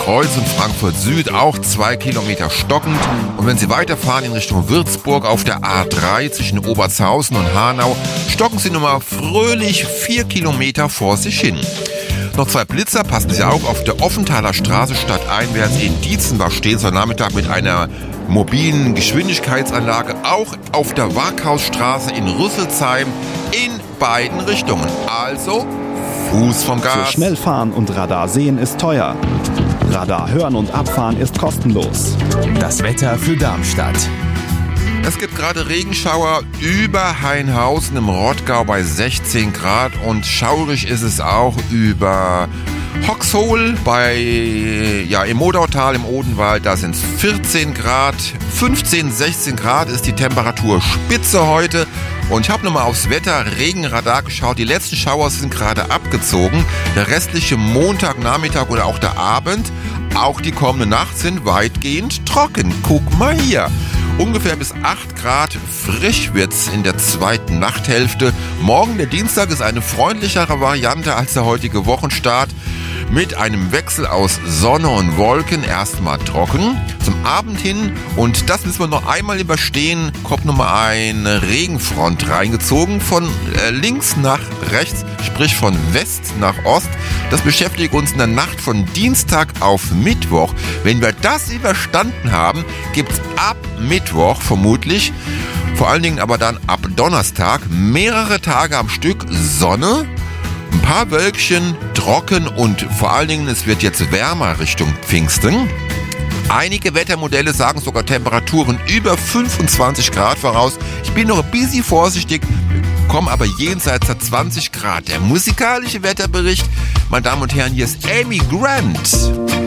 Kreuz und Frankfurt Süd auch 2 Kilometer stockend. Und wenn Sie weiterfahren in Richtung Würzburg auf der A3 zwischen Obertshausen und Hanau, stocken Sie nochmal fröhlich 4 Kilometer vor sich hin. Noch 2 Blitzer, passen Sie auf der Offenthaler Straße stadteinwärts in Dietzenbach stehen Sie am Nachmittag mit einer mobilen Geschwindigkeitsanlage, auch auf der Waaghausstraße in Rüsselsheim in beiden Richtungen. Also Fuß vom Gas. Für Schnellfahren und Radar sehen ist teuer. Radar hören und abfahren ist kostenlos. Das Wetter für Darmstadt. Es gibt gerade Regenschauer über Hainhausen im Rottgau bei 16 Grad und schaurig ist es auch über Hoxhol im Modautal im Odenwald, da sind es 14 Grad, 15, 16 Grad ist die Temperaturspitze heute. Und ich habe nochmal aufs Wetter Regenradar geschaut. Die letzten Schauer sind gerade abgezogen. Der restliche Montagnachmittag oder auch der Abend, auch die kommende Nacht sind weitgehend trocken. Guck mal hier. Ungefähr bis 8 Grad frisch wird's in der zweiten Nachthälfte. Morgen, der Dienstag, ist eine freundlichere Variante als der heutige Wochenstart. Mit einem Wechsel aus Sonne und Wolken, erstmal trocken, zum Abend hin, und das müssen wir noch einmal überstehen, kommt nochmal eine Regenfront reingezogen, von links nach rechts, sprich von West nach Ost. Das beschäftigt uns in der Nacht von Dienstag auf Mittwoch. Wenn wir das überstanden haben, gibt's ab Mittwoch vermutlich, vor allen Dingen aber dann ab Donnerstag, mehrere Tage am Stück Sonne, ein paar Wölkchen, trocken und vor allen Dingen, es wird jetzt wärmer Richtung Pfingsten. Einige Wettermodelle sagen sogar Temperaturen über 25 Grad voraus. Ich bin noch ein bisschen vorsichtig, komme aber jenseits der 20 Grad. Der musikalische Wetterbericht, meine Damen und Herren, hier ist Amy Grant.